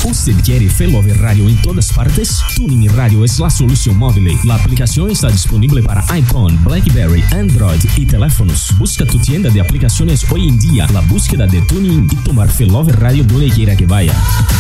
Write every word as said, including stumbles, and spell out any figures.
¿Usted quiere Failover Radio en todas partes? Tuning Radio es la solución móvil. La aplicación está disponible para iPhone, BlackBerry, Android y teléfonos. Busca tu tienda de aplicaciones hoy en día, la búsqueda de Tuning y tomar Failover Radio donde quiera que vaya.